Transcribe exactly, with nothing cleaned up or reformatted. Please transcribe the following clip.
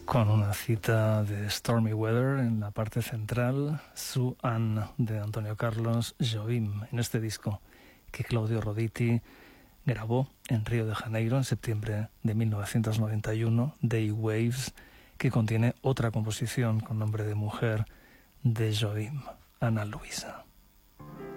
con una cita de Stormy Weather en la parte central, Su Anne de Antonio Carlos Jobim, en este disco que Claudio Roditi grabó en Río de Janeiro en septiembre de mil novecientos noventa y uno, Day Waves, que contiene otra composición con nombre de mujer de Jobim, Ana Luisa.